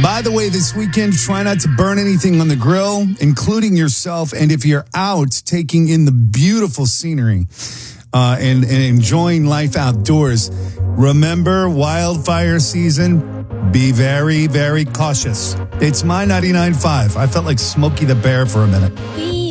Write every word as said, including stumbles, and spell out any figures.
By the way, this weekend, try not to burn anything on the grill, including yourself. And if you're out taking in the beautiful scenery uh, and, and enjoying life outdoors, remember wildfire season. Be very, very cautious. It's My ninety-nine point five. I felt like Smokey the Bear for a minute.